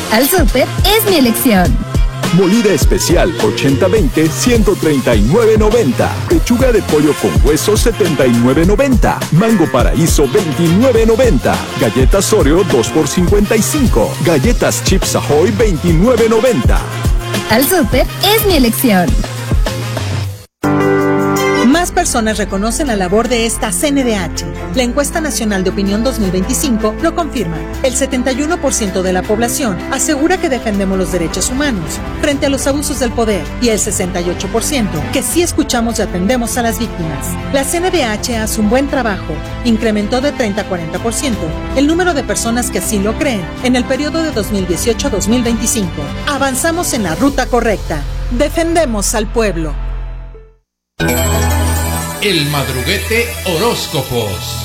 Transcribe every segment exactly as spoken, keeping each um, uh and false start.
Al súper es mi elección. Molida especial ochenta veinte, ciento treinta y nueve noventa. Pechuga de pollo con hueso setenta y nueve noventa. Mango paraíso veintinueve noventa. Galletas Oreo dos por cincuenta y cinco. Galletas Chips Ahoy veintinueve noventa. Al súper es mi elección. Más personas reconocen la labor de esta C N D H. La encuesta nacional de opinión dos mil veinticinco lo confirma. El setenta y uno por ciento de la población asegura que defendemos los derechos humanos frente a los abusos del poder y el sesenta y ocho por ciento que sí escuchamos y atendemos a las víctimas. La C N D H hace un buen trabajo. Incrementó de treinta a cuarenta por ciento el número de personas que así lo creen en el periodo de dos mil dieciocho a dos mil veinticinco. Avanzamos en la ruta correcta. Defendemos al pueblo. El Madruguete Horóscopos.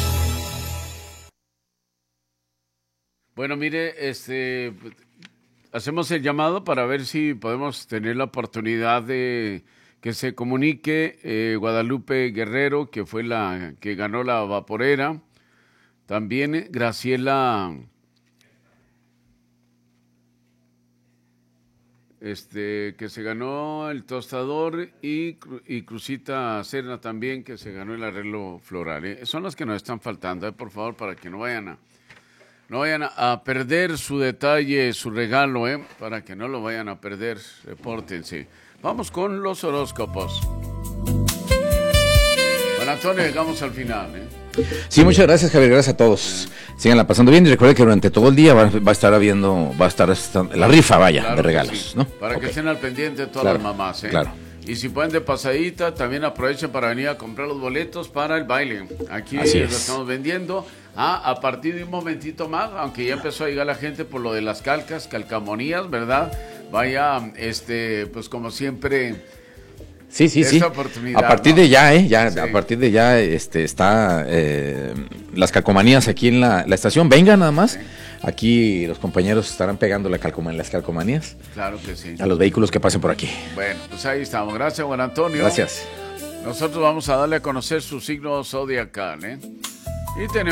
Bueno, mire, este, hacemos el llamado para ver si podemos tener la oportunidad de que se comunique eh, Guadalupe Guerrero, que fue la que ganó la vaporera. También Graciela, este, que se ganó el tostador, y, y Cruzita Serna también, que se ganó el arreglo floral. ¿eh? Son las que nos están faltando, ¿eh? Por favor, para que no vayan a no vayan a, a perder su detalle, su regalo, ¿eh? Para que no lo vayan a perder, repórtense. Vamos con los horóscopos. Bueno, Antonio, llegamos al final, ¿eh? Sí, muchas gracias, Javier, gracias a todos. Síganla pasando bien y recuerden que durante todo el día va, va a estar habiendo, va a estar la rifa, vaya, claro, de regalos, sí, ¿no? Para okay. que estén al pendiente todas claro, las mamás, ¿eh? Claro. Y si pueden de pasadita, también aprovechen para venir a comprar los boletos para el baile. Aquí Así lo es. estamos vendiendo. Ah, a partir de un momentito más, aunque ya empezó a llegar la gente por lo de las calcas, calcamonías, ¿verdad? Vaya, este, pues como siempre. Sí, sí, sí. A partir ¿no? de ya, ¿eh? Ya, sí. A partir de ya, este, está eh, las calcomanías aquí en la, la estación. Vengan nada más. Sí. Aquí los compañeros estarán pegando la calcoma, las calcomanías. Claro que sí. A los vehículos que pasen por aquí. Bueno, pues ahí estamos. Gracias, Juan Antonio. Gracias. Nosotros vamos a darle a conocer su signo zodiacal, ¿eh? Y tenemos